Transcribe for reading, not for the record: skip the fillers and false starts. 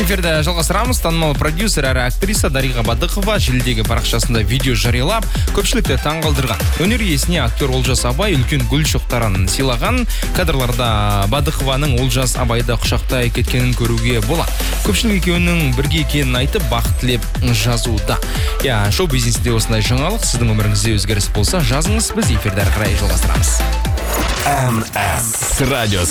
Эфирді жалғастырамыз. Танымал продюсер әрі актриса Дариға Бадықова желідегі парақшасында видео жариялап, көпшілікті таңғалдырған. Өнер иесіне актер Олжас Абай үлкен гүл шоқтарын сыйлаған. Кадрларда Бадықованың Олжас Абайды құшақтай кеткенін көруге болады. Көпшілік екеуінің бірге екенін айтып, бақыт тілеп жазуда. Шоу-бизнесте осындай жаңалық, сіздің өміріңізде өзгеріс болса, жазыңыз, біз эфирді әрі қарай жалғастырамыз. МС радиосы.